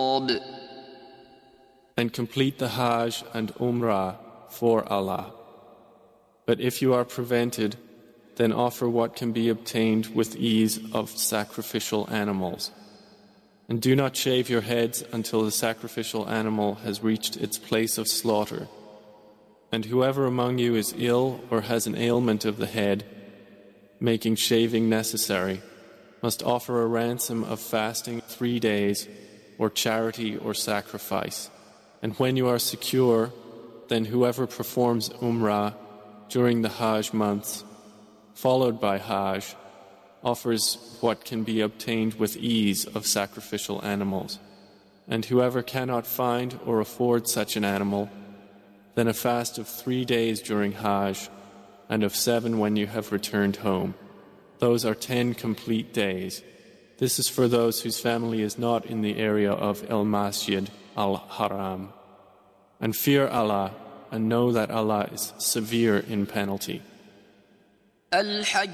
And complete the Hajj and Umrah for Allah. But if you are prevented, then offer what can be obtained with ease of sacrificial animals. And do not shave your heads until the sacrificial animal has reached its place of slaughter. And whoever among you is ill or has an ailment of the head, making shaving necessary, must offer a ransom of fasting 3 days, or charity or sacrifice. And when you are secure, then whoever performs Umrah during the Hajj months, followed by Hajj, offers what can be obtained with ease of sacrificial animals. And whoever cannot find or afford such an animal, then a fast of 3 days during Hajj, and of 7 when you have returned home. Those are 10 complete days. This is for those whose family is not in the area of Al-Masjid Al-Haram. And fear Allah, and know that Allah is severe in penalty.